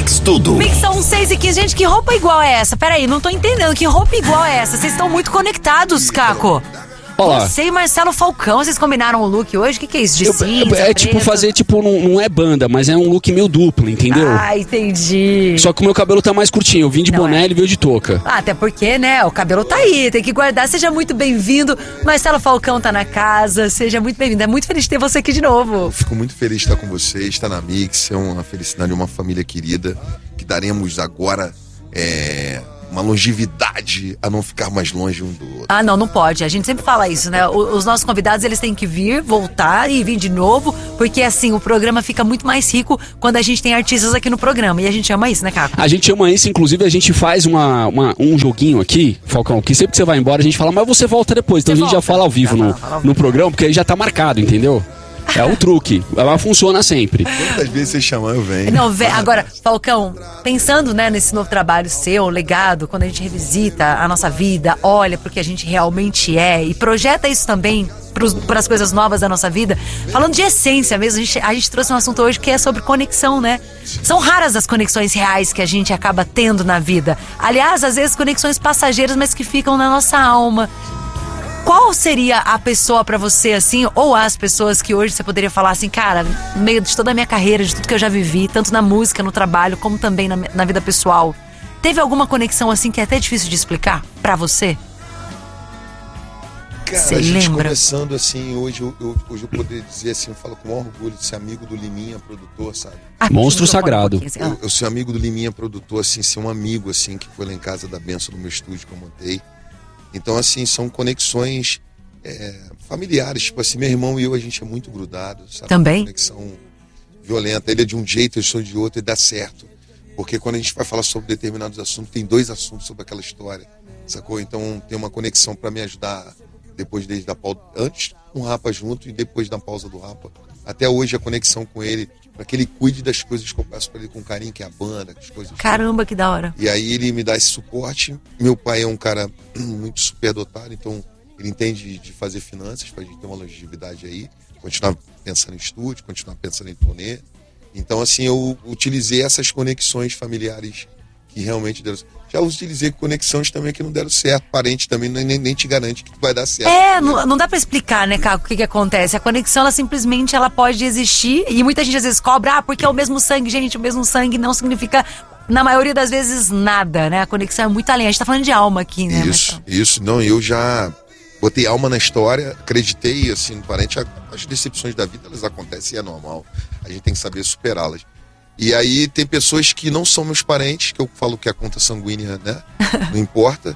Mix Tudo. Mix são 6h15. Gente, que roupa igual é essa? Peraí, não tô entendendo. Que roupa igual é essa? Vocês estão muito conectados, Caco. Olá. Você e Marcelo Falcão, vocês combinaram o look hoje? O que é isso? De cinza, É tipo preto? fazer, tipo, não é banda, mas é um look meio duplo, entendeu? Ah, entendi. Só que o meu cabelo tá mais curtinho. Eu vim de boné, ele veio de touca. Ah, até porque, né, o cabelo tá aí, tem que guardar. Seja muito bem-vindo. Marcelo Falcão tá na casa, seja muito bem-vindo. É muito feliz de ter você aqui de novo. Fico muito feliz de estar com vocês, estar na Mix, é uma felicidade, uma família querida, que daremos agora uma longevidade a não ficar mais longe um do outro. Ah, não pode. A gente sempre fala isso, né? Os nossos convidados, eles têm que vir, voltar e vir de novo, porque assim, o programa fica muito mais rico quando a gente tem artistas aqui no programa. E a gente ama isso, né, Caco? A gente ama isso, inclusive a gente faz um joguinho aqui, Falcão, que sempre que você vai embora a gente fala, mas você volta depois. Então a gente já fala ao vivo no programa, porque aí já tá marcado, entendeu? É um truque, ela funciona sempre. Quantas vezes você chamar, eu venho. Não, agora, Falcão, pensando, né, nesse novo trabalho seu, legado, quando a gente revisita a nossa vida, olha pro que a gente realmente é e projeta isso também para as coisas novas da nossa vida, falando de essência mesmo, a gente trouxe um assunto hoje que é sobre conexão, né? São raras as conexões reais que a gente acaba tendo na vida. Aliás, às vezes conexões passageiras, mas que ficam na nossa alma. Qual seria a pessoa pra você, assim, ou as pessoas que hoje você poderia falar assim, cara, no meio de toda a minha carreira, de tudo que eu já vivi, tanto na música, no trabalho, como também na vida pessoal, teve alguma conexão, assim, que é até difícil de explicar pra você? Cara, Você a gente lembra? conversando assim, hoje eu poderia dizer assim, eu falo com o maior orgulho de ser amigo do Liminha, produtor, sabe? Monstro sagrado. Eu ser amigo do Liminha, produtor, assim, ser um amigo, assim, que foi lá em casa da benção do meu estúdio que eu montei. Então, assim, são conexões familiares. Tipo assim, meu irmão e eu, a gente é muito grudado, sabe? Também? Uma conexão violenta. Ele é de um jeito, eu sou de outro, e dá certo. Porque quando a gente vai falar sobre determinados assuntos, tem 2 assuntos sobre aquela história, sacou? Então, tem uma conexão para me ajudar depois desde a pausa, antes um Rapa junto e depois da pausa do Rapa. Até hoje, a conexão com ele, para que ele cuide das coisas que eu peço para ele com carinho, que é a banda, as coisas. Caramba, que da hora. E aí ele me dá esse suporte. Meu pai é um cara muito superdotado, então ele entende de fazer finanças, pra gente ter uma longevidade aí, continuar pensando em estúdio, continuar pensando em turnê. Então, assim, eu utilizei essas conexões familiares que realmente deram certo. Já utilizei conexões também que não deram certo. Parente também nem te garante que vai dar certo. Não dá pra explicar, né, Caco, o que acontece. A conexão, ela simplesmente ela pode existir e muita gente às vezes cobra, porque é o mesmo sangue. Gente, o mesmo sangue não significa, na maioria das vezes, nada, né? A conexão é muito além. A gente tá falando de alma aqui, né? Isso. Não, eu já botei alma na história, acreditei, assim, no parente. As decepções da vida, elas acontecem e é normal. A gente tem que saber superá-las. E aí tem pessoas que não são meus parentes, que eu falo que a conta sanguínea, né? Não importa.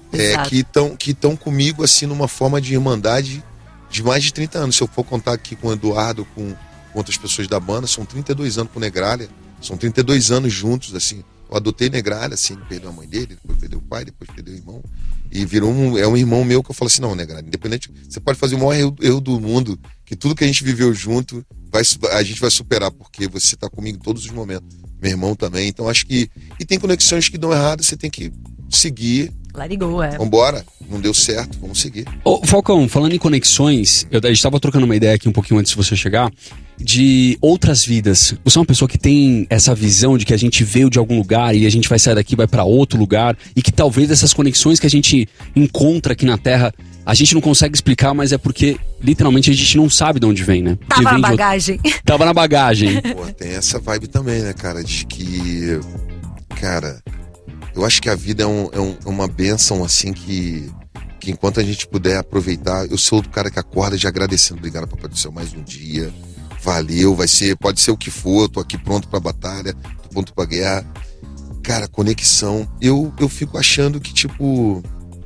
Que estão comigo, assim, numa forma de irmandade de mais de 30 anos. Se eu for contar aqui com o Eduardo, com outras pessoas da banda, são 32 anos com o Negralha. São 32 anos juntos, assim. Eu adotei Negralha, assim, perdeu a mãe dele, depois perdeu o pai, depois perdeu o irmão. E virou um irmão meu que eu falo assim, não, Negralha, independente, você pode fazer o maior erro do mundo, que tudo que a gente viveu junto, a gente vai superar, porque você tá comigo em todos os momentos. Meu irmão também, então acho que... E tem conexões que dão errado, você tem que seguir. Larigou, Vambora, não deu certo, vamos seguir. Ô, Falcão, falando em conexões, a gente tava trocando uma ideia aqui um pouquinho antes de você chegar, de outras vidas. Você é uma pessoa que tem essa visão de que a gente veio de algum lugar e a gente vai sair daqui, vai pra outro lugar, e que talvez essas conexões que a gente encontra aqui na Terra, a gente não consegue explicar, mas é porque literalmente a gente não sabe de onde vem, né? Tava na bagagem. Tava na bagagem. Pô, tem essa vibe também, né, cara, de que... Cara, eu acho que a vida é uma bênção, assim, que enquanto a gente puder aproveitar, eu sou do cara que acorda já agradecendo, obrigado, Papai do Céu, mais um dia, valeu, pode ser o que for, tô aqui pronto pra batalha, tô pronto pra guerra. Cara, conexão, eu fico achando que, tipo,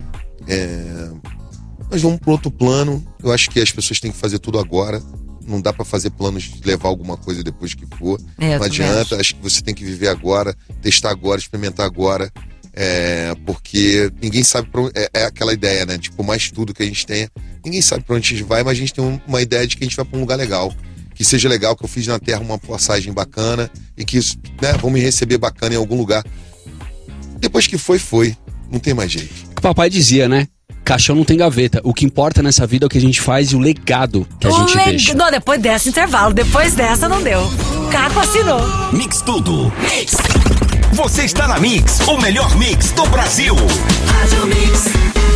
nós vamos pro outro plano, eu acho que as pessoas têm que fazer tudo agora, não dá pra fazer planos de levar alguma coisa depois que for, não adianta, acho que você tem que viver agora, testar agora, experimentar agora, porque ninguém sabe pra onde, é aquela ideia, né, tipo, mais tudo que a gente tem, ninguém sabe pra onde a gente vai, mas a gente tem uma ideia de que a gente vai pra um lugar legal, que seja legal, que eu fiz na Terra uma passagem bacana e que, né, vão me receber bacana em algum lugar. Depois que foi, não tem mais jeito. O papai dizia, né? Caixão não tem gaveta. O que importa nessa vida é o que a gente faz e o legado que a gente deixa. Não, depois dessa intervalo, depois dessa não deu. Caco assinou. Mix Tudo. Mix. Você está na Mix, o melhor mix do Brasil. Rádio Mix.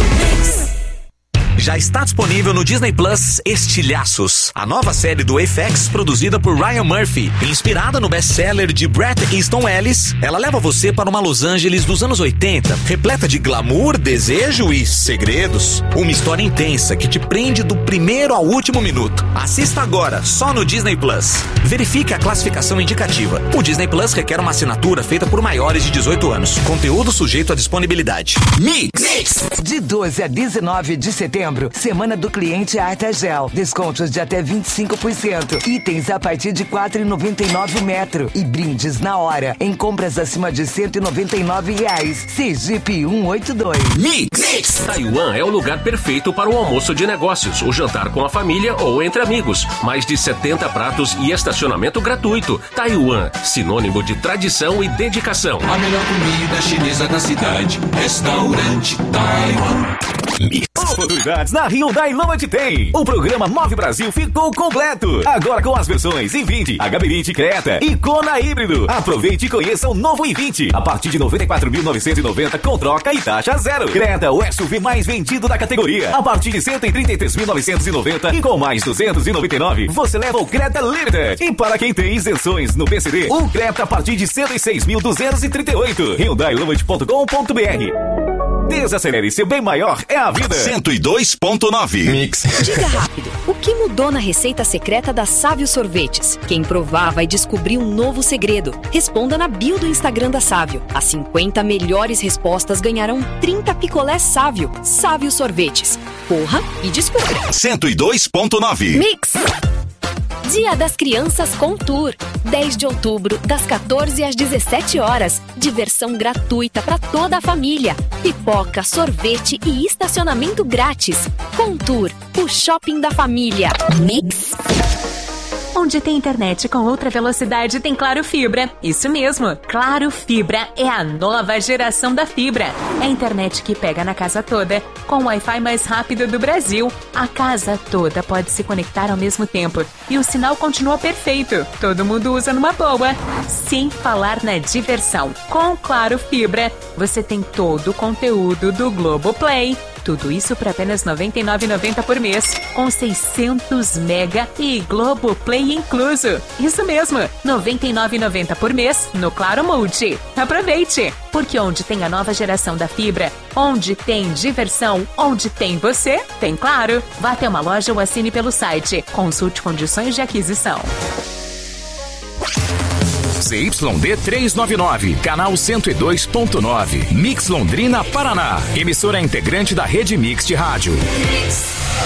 Já está disponível no Disney Plus Estilhaços, a nova série do FX produzida por Ryan Murphy. Inspirada no best-seller de Bret Easton Ellis, ela leva você para uma Los Angeles dos anos 80, repleta de glamour, desejo e segredos. Uma história intensa que te prende do primeiro ao último minuto. Assista agora, só no Disney Plus. Verifique a classificação indicativa. O Disney Plus requer uma assinatura feita por maiores de 18 anos. Conteúdo sujeito à disponibilidade. Mix! De 12 a 19 de setembro, Semana do Cliente Artagel. Descontos de até 25%. Itens a partir de R$ 4,99 metro. E brindes na hora, em compras acima de R$ 199. Sergipe 182. Mix! Taiwan é o lugar perfeito para o almoço de negócios, o jantar com a família ou entre amigos. Mais de 70 pratos e estacionamento gratuito. Taiwan, sinônimo de tradição e dedicação. A melhor comida chinesa da cidade. Restaurante Taiwan. Oportunidades na Hyundai Lomond tem. O programa Move Brasil ficou completo. Agora com as versões i20, HB20 Creta e Kona híbrido. Aproveite e conheça o novo i20 a partir de 94.990 com troca e taxa zero. Creta, o SUV mais vendido da categoria, a partir de 133.990 e com mais 299 você leva o Creta Limited. E para quem tem isenções no PCD, o Creta a partir de 106.238. HyundaiLomond.com.br. Desacelere, seu bem maior é a vida. 102.9 Mix. Diga rápido, o que mudou na receita secreta da Sávio Sorvetes? Quem provar vai descobrir um novo segredo. Responda na bio do Instagram da Sávio. As 50 melhores respostas ganharão 30 picolés Sávio. Sávio Sorvetes. Corra e descubra. 102.9 Mix. Dia das Crianças com Tour. 10 de outubro, das 14 às 17 horas. Diversão gratuita para toda a família. Pipoca, sorvete e estacionamento grátis. Com Tour, o shopping da família. Mix. Onde tem internet com ultra velocidade tem Claro Fibra. Isso mesmo, Claro Fibra é a nova geração da fibra. É a internet que pega na casa toda, com o Wi-Fi mais rápido do Brasil. A casa toda pode se conectar ao mesmo tempo e o sinal continua perfeito. Todo mundo usa numa boa. Sem falar na diversão. Com Claro Fibra, você tem todo o conteúdo do Globoplay. Tudo isso por apenas R$ 99,90 por mês, com 600 mega e Globoplay incluso. Isso mesmo, R$ 99,90 por mês no Claro Multi. Aproveite, porque onde tem a nova geração da fibra, onde tem diversão, onde tem você, tem Claro. Vá até uma loja ou assine pelo site. Consulte condições de aquisição. ZYD 399, canal 102.9, Mix Londrina, Paraná. Emissora integrante da Rede Mix de Rádio. Mix.